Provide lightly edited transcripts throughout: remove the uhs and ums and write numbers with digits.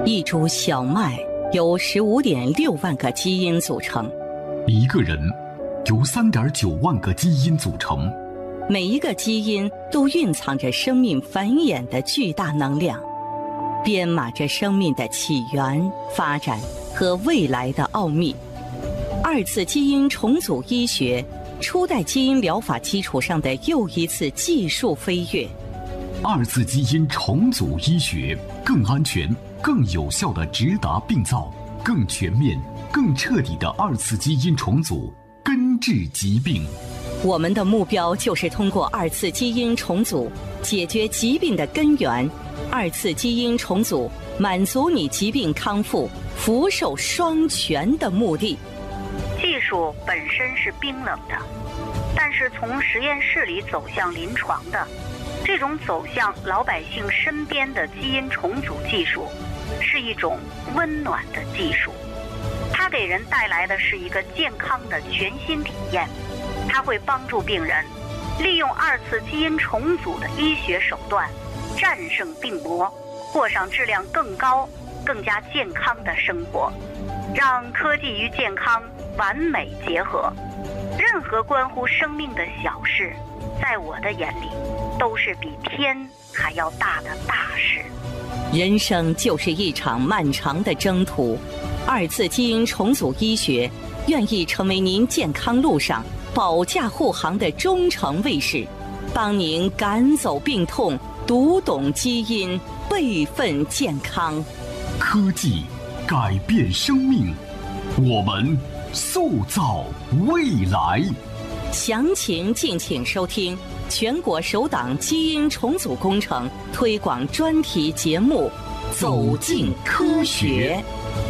一株小麦由15.6万个基因组成， 一个人由3.9万个基因组成， 每一个基因都蕴藏着生命繁衍的巨大能量，编码着生命的起源、发展和未来的奥秘。二次基因重组医学，初代基因疗法基础上的又一次技术飞跃。 二次基因重组医学更安全、更有效地直达病灶，更全面、更彻底的二次基因重组，根治疾病。 我们的目标就是通过二次基因重组解决疾病的根源。二次基因重组满足你疾病康复、福寿双全的目的。 技术本身是冰冷的，但是从实验室里走向临床的，这种走向老百姓身边的基因重组技术，是一种温暖的技术。它给人带来的是一个健康的全新体验。它会帮助病人利用二次基因重组的医学手段，战胜病魔，过上质量更高、更加健康的生活，让科技与健康完美结合。任何关乎生命的小事，在我的眼里都是比天还要大的大事。 人生就是一场漫长的征途，二次基因重组医学愿意成为您健康路上保驾护航的忠诚卫士，帮您赶走病痛，读懂基因，备份健康。 科技改变生命，我们塑造未来。 详情敬请收听全国首档基因重组工程推广专题节目《走进科学》。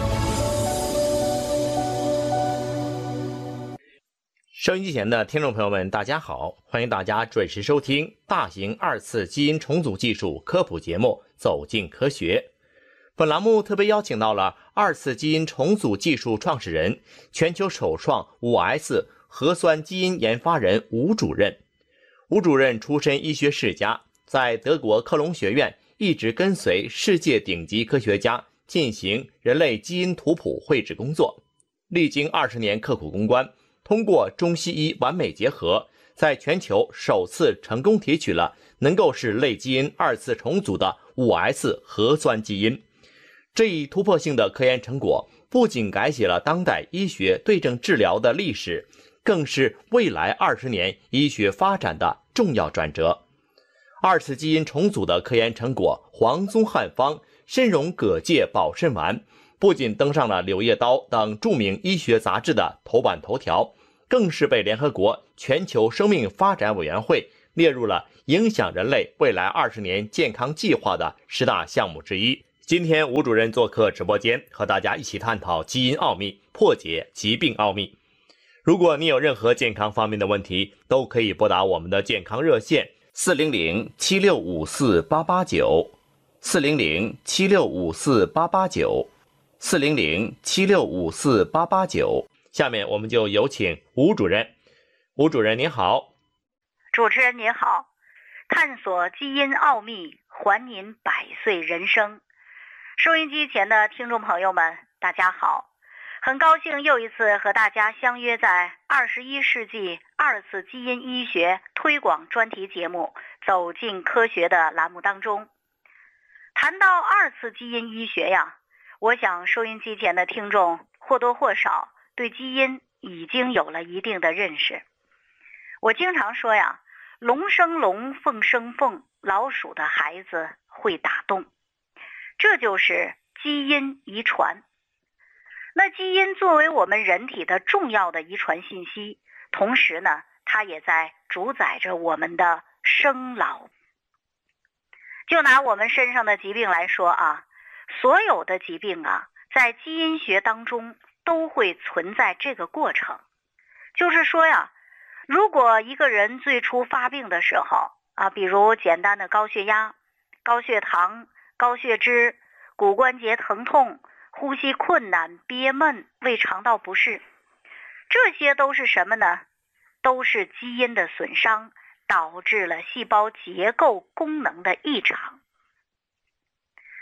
收音机前的听众朋友们，大家好，欢迎大家准时收听大型二次基因重组技术科普节目《走进科学》。本栏目特别邀请到了二次基因重组技术创始人、全球首创 5S 核酸基因研发人吴主任。吴主任出身医学世家，在德国科隆学院一直跟随世界顶级科学家进行人类基因图谱绘制工作，历经20年刻苦攻关，通过中西医完美结合，在全球首次成功提取了能够使类基因二次重组的 5S 核酸基因。这一突破性的科研成果不仅改写了当代医学对症治疗的历史，更是未来20年医学发展的重要转折。二次基因重组的科研成果黄宗汉方参茸葛芥保肾丸不仅登上了《柳叶刀》等著名医学杂志的头版头条，更是被联合国全球生命发展委员会列入了影响人类未来20年健康计划的10大项目之一。今天吴主任做客直播间，和大家一起探讨基因奥秘，破解疾病奥秘。如果你有任何健康方面的问题，都可以拨打我们的健康热线400-7654-889 400-7654-889 400-7654-889。下面我们就有请吴主任。吴主任您好。 主持人您好，探索基因奥秘，还您100岁人生。收音机前的听众朋友们，大家好，很高兴又一次和大家相约在21世纪二次基因医学推广专题节目《走进科学》的栏目当中。谈到二次基因医学呀，我想收音机前的听众或多或少对基因已经有了一定的认识。我经常说呀，龙生龙，凤生凤，老鼠的孩子会打洞。这就是基因遗传。那基因作为我们人体的重要的遗传信息，同时呢，它也在主宰着我们的生老。就拿我们身上的疾病来说啊，所有的疾病啊，在基因学当中都会存在这个过程。就是说呀，如果一个人最初发病的时候啊，比如简单的高血压、高血糖、高血脂、骨关节疼痛、呼吸困难、憋闷、胃肠道不适，这些都是什么呢？都是基因的损伤导致了细胞结构功能的异常。那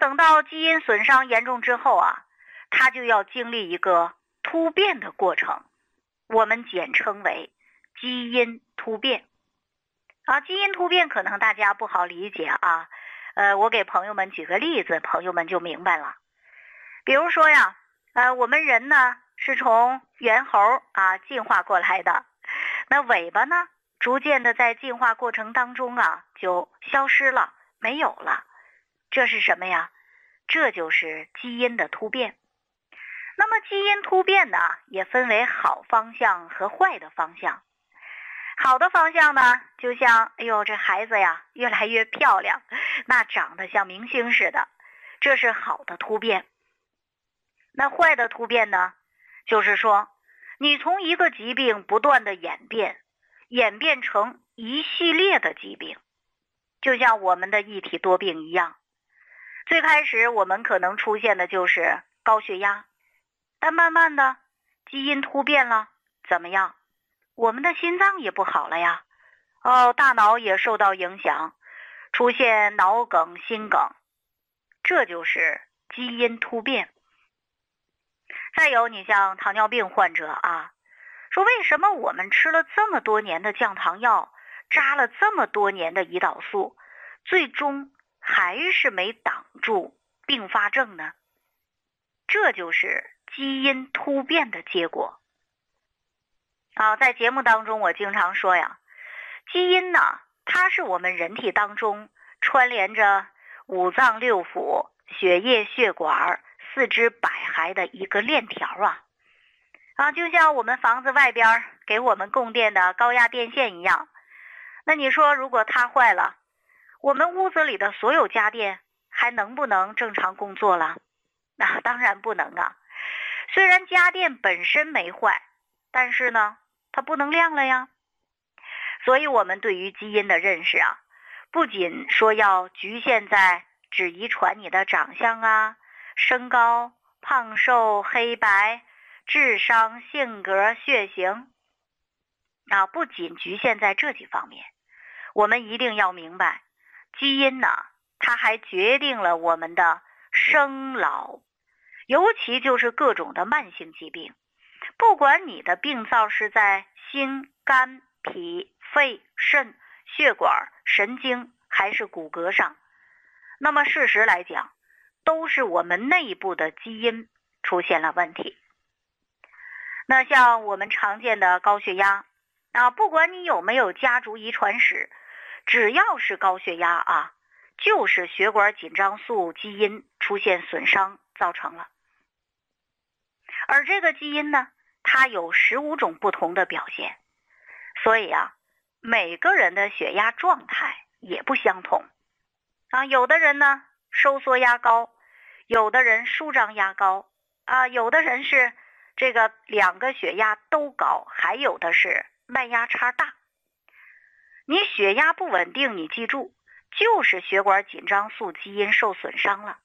等到基因损伤严重之后啊，它就要经历一个突变的过程，我们简称为基因突变。基因突变可能大家不好理解啊，我给朋友们举个例子，朋友们就明白了。比如说呀，我们人呢是从猿猴进化过来的，那尾巴呢逐渐的在进化过程当中就消失了，没有了。这是什么呀？这就是基因的突变。那么基因突变呢，也分为好方向和坏的方向。好的方向呢，就像这孩子呀越来越漂亮，那长得像明星似的，这是好的突变。那坏的突变呢，就是说你从一个疾病不断的演变成一系列的疾病，就像我们的一体多病一样。最开始我们可能出现的就是高血压，但慢慢的基因突变了，怎么样？我们的心脏也不好了呀，大脑也受到影响，出现脑梗、心梗，这就是基因突变。再有你像糖尿病患者说为什么我们吃了这么多年的降糖药，扎了这么多年的胰岛素，最终还是没挡住并发症呢？这就是基因突变的结果。在节目当中我经常说呀，基因呢，它是我们人体当中串联着五脏六腑、血液、血管、四肢百骸的一个链条就像我们房子外边给我们供电的高压电线一样。那你说如果它坏了，我们屋子里的所有家电还能不能正常工作了？当然不能虽然家电本身没坏，但是呢它不能亮了呀。所以我们对于基因的认识不仅说要局限在只遗传你的长相身高、胖瘦、黑白、智商、性格、血型不仅局限在这几方面，我们一定要明白，基因呢，它还决定了我们的生老，尤其就是各种的慢性疾病。不管你的病灶是在心、肝、脾、肺、肾、血管、神经还是骨骼上，那么事实来讲，都是我们内部的基因出现了问题。那像我们常见的高血压不管你有没有家族遗传史，只要是高血压就是血管紧张素基因出现损伤造成了。而这个基因呢，它有15种不同的表现，所以每个人的血压状态也不相同有的人呢收缩压高，有的人舒张压高有的人是这个两个血压都高，还有的是脉压差大。你血压不稳定，你记住，就是血管紧张素基因受损伤了。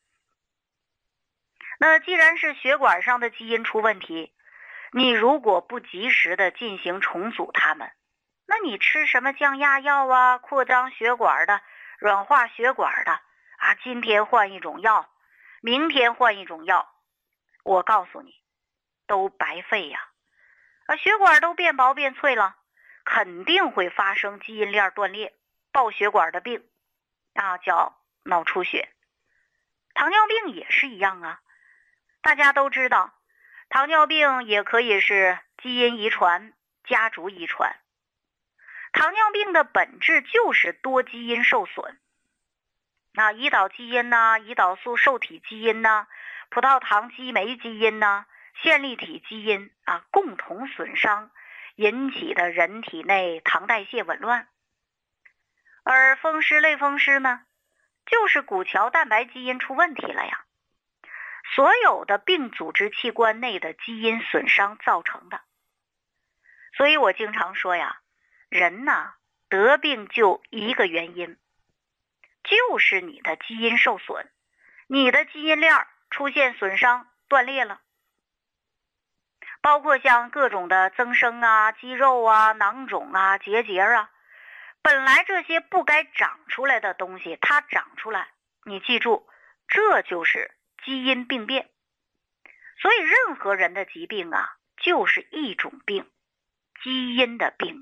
那既然是血管上的基因出问题，你如果不及时的进行重组它们，那你吃什么降压药扩张血管的、软化血管的今天换一种药，明天换一种药，我告诉你都白费呀。血管都变薄变脆了，肯定会发生基因链断裂、爆血管的病叫脑出血。糖尿病也是一样大家都知道，糖尿病也可以是基因遗传、家族遗传。糖尿病的本质就是多基因受损胰岛基因胰岛素受体基因葡萄糖激酶基因线粒体基因共同损伤，引起的人体内糖代谢紊乱。而风湿类风湿呢，就是骨桥蛋白基因出问题了呀。所有的病组织器官内的基因损伤造成的。所以我经常说呀，人得病就一个原因，就是你的基因受损，你的基因链出现损伤断裂了。包括像各种的增生肌肉囊肿结节本来这些不该长出来的东西它长出来，你记住这就是基因病变。所以任何人的疾病啊，就是一种病，基因的病啊。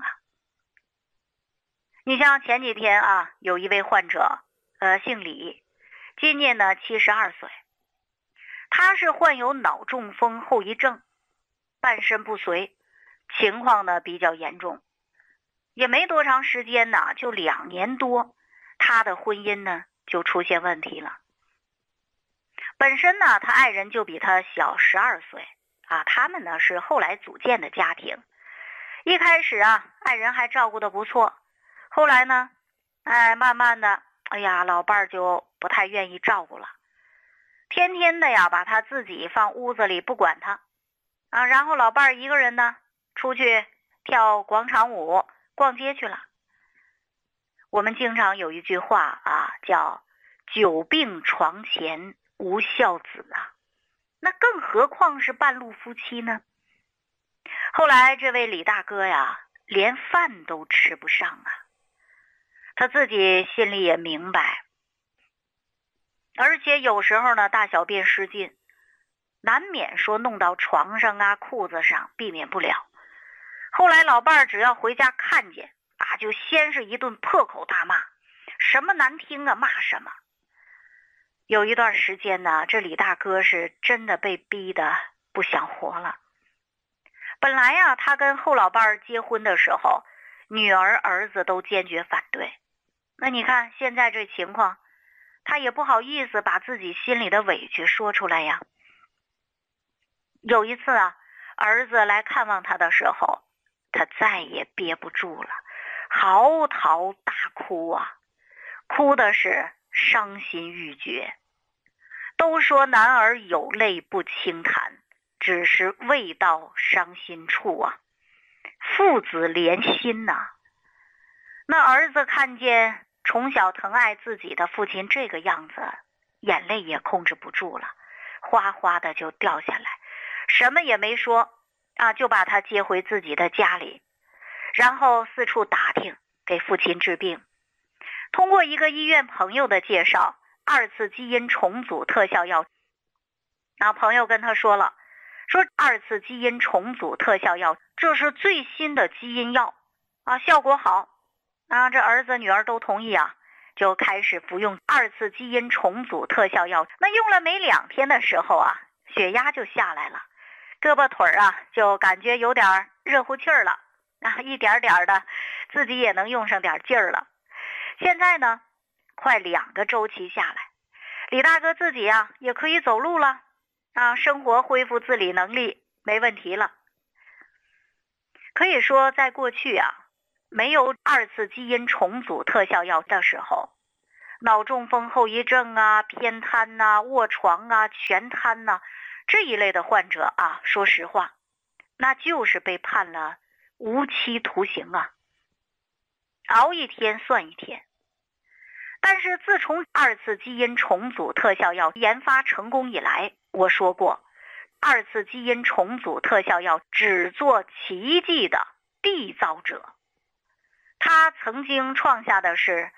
你像前几天啊，有一位患者，姓李，今年呢72岁，他是患有脑中风后遗症，半身不遂，情况呢比较严重，也没多长时间呢，就2年多，他的婚姻呢就出现问题了。本身呢，他爱人就比他小12岁啊，他们呢是后来组建的家庭。一开始啊，爱人还照顾得不错，后来呢，慢慢的，老伴儿就不太愿意照顾了，天天的呀，把他自己放屋子里不管他啊，然后老伴儿一个人呢，出去跳广场舞、逛街去了。我们经常有一句话啊，叫“久病床前无孝子”啊，那更何况是半路夫妻呢？后来这位李大哥呀，连饭都吃不上啊，他自己心里也明白，而且有时候呢，大小便失禁，难免说弄到床上啊、裤子上，避免不了。后来老伴儿只要回家看见啊，就先是一顿破口大骂，什么难听啊骂什么。有一段时间呢，这李大哥是真的被逼得不想活了。本来呀，他跟后老伴儿结婚的时候，女儿儿子都坚决反对。那你看现在这情况，他也不好意思把自己心里的委屈说出来呀。有一次啊，儿子来看望他的时候，他再也憋不住了，嚎啕大哭啊，哭的是伤心欲绝。都说男儿有泪不轻弹，只是未到伤心处啊，父子连心呐。那儿子看见从小疼爱自己的父亲这个样子，眼泪也控制不住了，哗哗的就掉下来，什么也没说啊，就把他接回自己的家里，然后四处打听给父亲治病。通过一个医院朋友的介绍，2次基因重组特效药，然后朋友跟他说了，说2次基因重组特效药这是最新的基因药啊，效果好啊，这儿子女儿都同意啊，就开始服用2次基因重组特效药。那用了没2天的时候啊，血压就下来了，胳膊腿啊就感觉有点热乎气儿了啊，一点点的自己也能用上点劲儿了。现在呢，快2个周期下来，李大哥自己啊也可以走路了啊，生活恢复自理能力没问题了。可以说在过去啊，没有2次基因重组特效药的时候，脑中风后遗症啊、偏瘫啊、卧床啊、全瘫啊这一类的患者啊，说实话，那就是被判了无期徒刑啊，熬一天算一天。但是自从2次基因重组特效药研发成功以来，我说过，2次基因重组特效药只做奇迹的缔造者。他曾经创下的是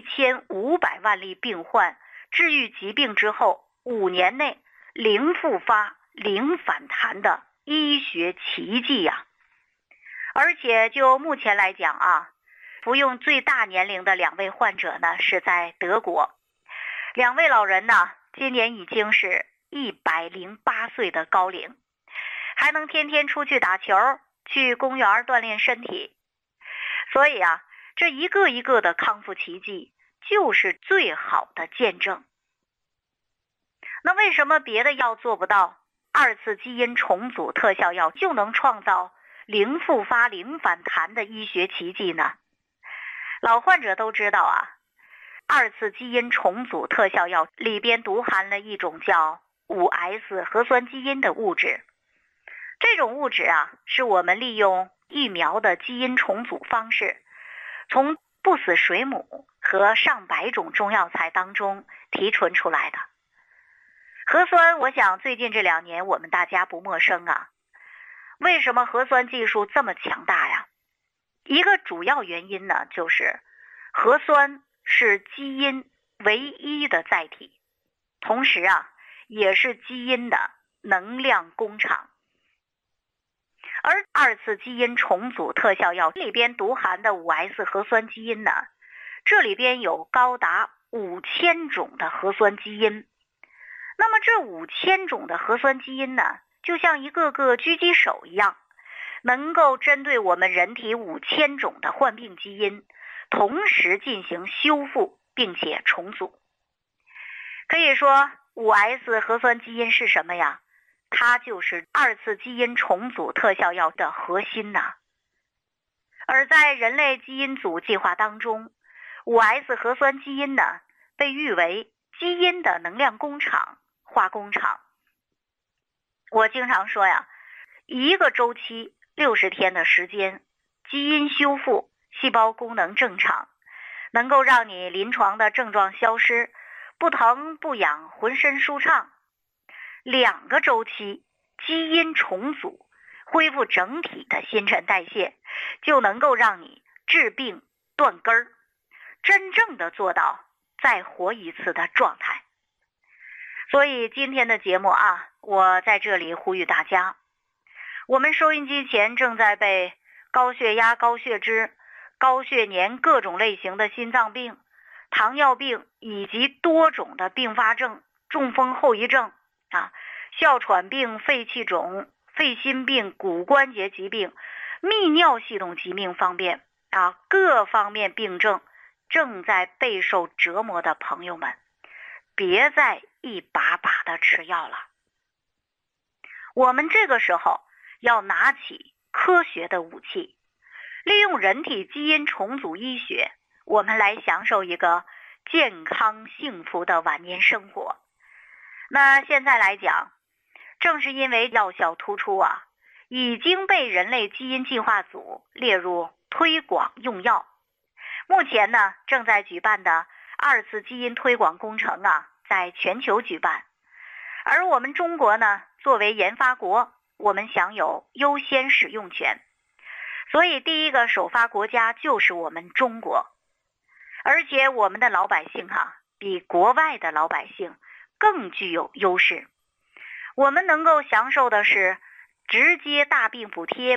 1500万例病患治愈疾病之后5年内0复发、0反弹的医学奇迹呀。而且就目前来讲啊，服用最大年龄的2位患者呢，是在德国。2位老人呢，今年已经是108岁的高龄，还能天天出去打球，去公园锻炼身体。所以啊，这一个一个的康复奇迹，就是最好的见证。那为什么别的药做不到，2次基因重组特效药就能创造0复发、0反弹的医学奇迹呢？老患者都知道啊，2次基因重组特效药里边独含了一种叫5S 核酸基因的物质。这种物质啊，是我们利用疫苗的基因重组方式，从不死水母和上百种中药材当中提纯出来的。核酸，我想最近这2年我们大家不陌生啊。为什么核酸技术这么强大呀？一个主要原因呢，就是核酸是基因唯一的载体。 同时啊，也是基因的能量工厂。而二次基因重组特效药里边独含的 5S 核酸基因呢，这里边有高达5000种的核酸基因。那么这5000种的核酸基因呢，就像一个个狙击手一样，能够针对我们人体5000种的患病基因，同时进行修复并且重组。可以说 5S 核酸基因是什么呀？它就是二次基因重组特效药的核心呐。而在人类基因组计划当中， 5S 核酸基因呢，被誉为基因的能量工厂、化工厂。我经常说呀，一个周期60天的时间，基因修复，细胞功能正常，能够让你临床的症状消失，不疼不痒，浑身舒畅。2个周期，基因重组，恢复整体的新陈代谢，就能够让你治病断根儿，真正的做到再活一次的状态。所以今天的节目啊，我在这里呼吁大家，我们收音机前正在被高血压、高血脂、高血粘各种类型的心脏病、糖尿病以及多种的并发症、中风后遗症哮喘病、肺气肿、肺心病、骨关节疾病、泌尿系统疾病方面各方面病症正在备受折磨的朋友们，别再一把把的吃药了。我们这个时候要拿起科学的武器，利用人体基因重组医学，我们来享受一个健康幸福的晚年生活。那现在来讲，正是因为药效突出已经被人类基因计划组列入推广用药。目前呢，正在举办的2次基因推广工程在全球举办。而我们中国呢，作为研发国，我们享有优先使用权，所以第一个首发国家就是我们中国。而且我们的老百姓比国外的老百姓更具有优势。我们能够享受的是直接大病补贴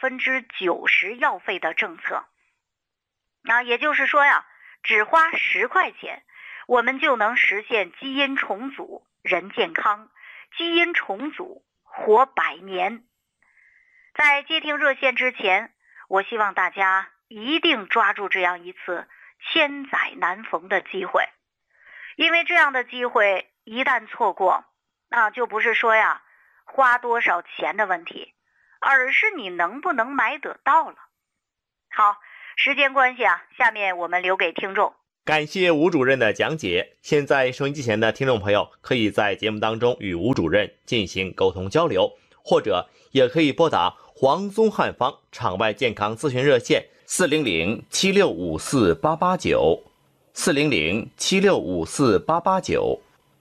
90%药费的政策。也就是说只花10块钱，我们就能实现基因重组人健康，基因重组活100年。在接听热线之前，我希望大家一定抓住这样一次千载难逢的机会，因为这样的机会一旦错过，那就不是说花多少钱的问题，而是你能不能买得到了。好，时间关系下面我们留给听众。 感谢吴主任的讲解。现在收音机前的听众朋友可以在节目当中与吴主任进行沟通交流，或者也可以拨打黄宗汉方场外健康咨询热线400-7654-889 400-7654-889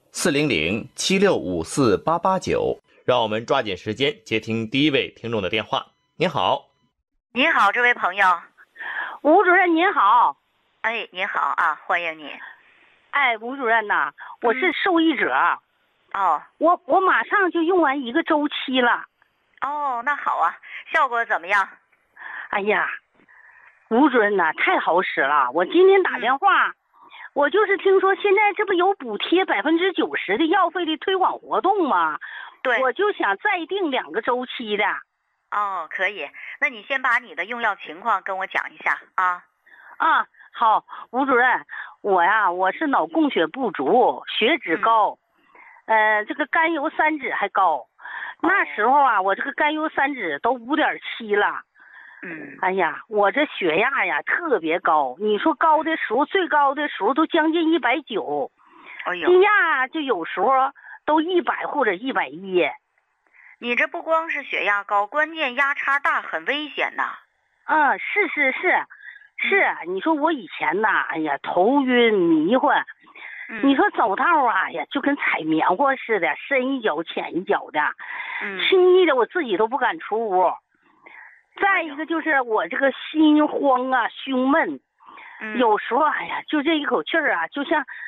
400-7654-889。让我们抓紧时间接听第一位听众的电话。您好。 您好，这位朋友。 吴主任您好。 哎，您好欢迎你。 哎，吴主任呐，我是受益者。我马上就用完1个周期了。 那好效果怎么样？ 哎呀，吴主任呐，太好使了！我今天打电话，我就是听说现在这不有补贴90%的药费的推广活动吗？ 对， 我就想再订2个周期的。 可以。那你先把你的用药情况跟我讲一下好，吴主任，我是脑供血不足，血脂高，这个甘油三酯还高。那时候我这个甘油三酯都5.7了。哎呀，我这血压特别高，你说高的时候，最高的时候都将近190，低压就有时候都100或者110。 你这不光是血压高，关键压差大，很危险呐。 是，你说我以前哎呀，头晕迷幻，你说走道就跟踩棉花似的，深一脚浅一脚的，轻易的我自己都不敢出屋。再一个就是我这个心慌胸闷，有时候就这一口气就像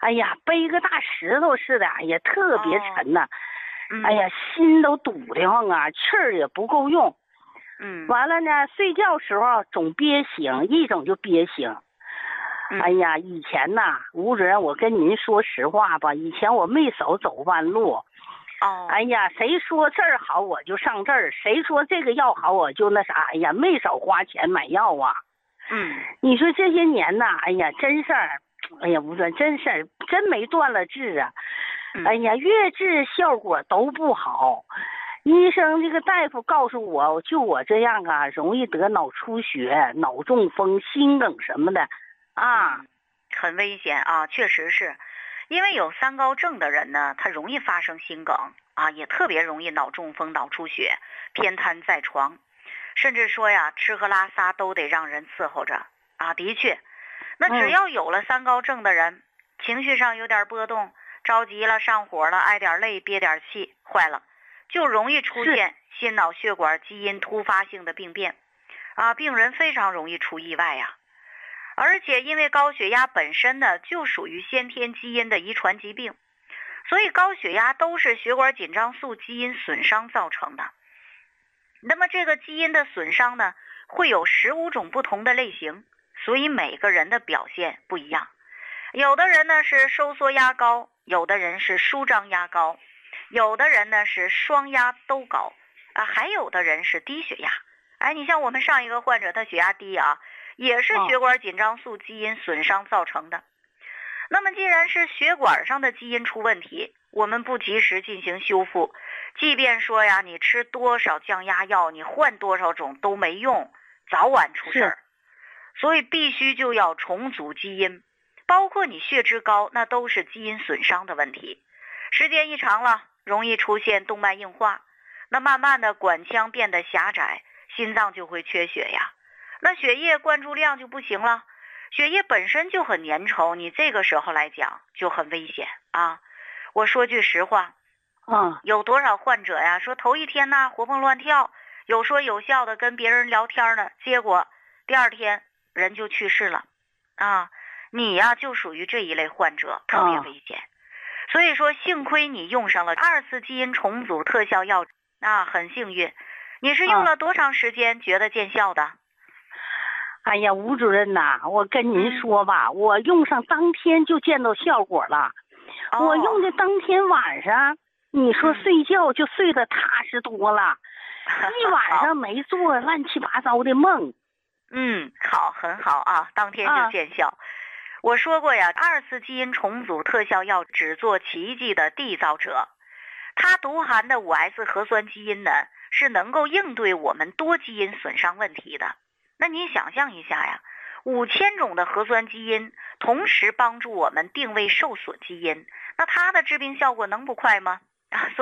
哎呀，背个大石头似的，也特别沉呐。 嗯， 哎呀，心都堵得慌啊，气儿也不够用。 嗯， 完了呢，睡觉时候总憋醒，一整就憋醒。哎呀，以前呐，吴主任，我跟您说实话吧，以前我没少走弯路。 哦， 哎呀，谁说这儿好我就上这儿，谁说这个药好我就那啥。哎呀，没少花钱买药啊。 嗯， 你说这些年呐，哎呀，真事儿，哎呀，吴主任，真事儿，真没断了治啊。哎呀，越治效果都不好。医生这个大夫告诉我，就我这样啊，容易得脑出血、脑中风、心梗什么的啊。 很危险啊，确实是。因为有三高症的人呢，他容易发生心梗啊，也特别容易脑中风、脑出血、偏瘫在床，甚至说呀，吃喝拉撒都得让人伺候着啊。的确，那只要有了三高症的人，情绪上有点波动，着急了、上火了、挨点累、憋点气，坏了，就容易出现心脑血管基因突发性的病变啊，病人非常容易出意外呀。而且因为高血压本身呢就属于先天基因的遗传疾病，所以高血压都是血管紧张素基因损伤造成的。那么这个基因的损伤呢，会有15种不同的类型，所以每个人的表现不一样。有的人呢是收缩压高，有的人是舒张压高，有的人呢是双压都高啊，还有的人是低血压。哎，你像我们上一个患者，他血压低啊，也是血管紧张素基因损伤造成的。那么既然是血管上的基因出问题，我们不及时进行修复，即便说呀，你吃多少降压药，你换多少种都没用，早晚出事儿。所以必须就要重组基因，包括你血脂高，那都是基因损伤的问题。时间一长了，容易出现动脉硬化，那慢慢的管腔变得狭窄，心脏就会缺血呀。那血液灌注量就不行了，血液本身就很粘稠，你这个时候来讲就很危险啊。我说句实话，有多少患者呀，说头一天呢活蹦乱跳，有说有笑的跟别人聊天呢，结果第二天人就去世了啊。你呀就属于这一类患者，特别危险。所以说幸亏你用上了2次基因重组特效药啊，很幸运。你是用了多长时间觉得见效的？ 哎呀，吴主任呐，我跟您说吧，我用上当天就见到效果了。我用的当天晚上，你说睡觉就睡得踏实多了，一晚上没做乱七八糟的梦。 好，很好啊，当天就见效。我说过呀，2次基因重组特效药只做奇迹的缔造者，它独含的5S 核酸基因呢，是能够应对我们多基因损伤问题的。那你想象一下呀，5000种的核酸基因同时帮助我们定位受损基因，那它的致病效果能不快吗？